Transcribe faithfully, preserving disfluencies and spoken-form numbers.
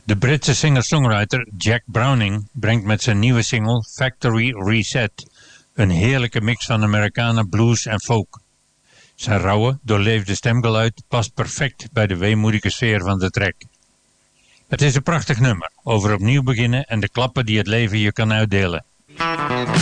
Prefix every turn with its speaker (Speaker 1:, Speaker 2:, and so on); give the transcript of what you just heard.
Speaker 1: De Britse singer-songwriter Jack Browning brengt met zijn nieuwe single Factory Reset een heerlijke mix van Amerikanen, blues en folk. Zijn rauwe, doorleefde stemgeluid past perfect bij de weemoedige sfeer van de track. Het is een prachtig nummer over opnieuw beginnen en de klappen die het leven je kan uitdelen.